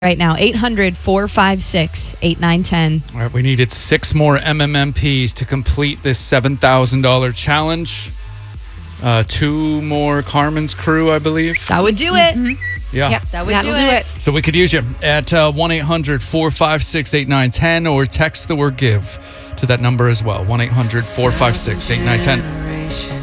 right now. 800-456-8910. All right, we needed 6 more MMMPs to complete this $7,000 challenge. 2 more Carmen's crew, I believe. That would do it. Yeah. Yep, that would That'll do it. So we could use you at 1-800-456-8910 or text the word GIVE to that number as well. 1-800-456-8910.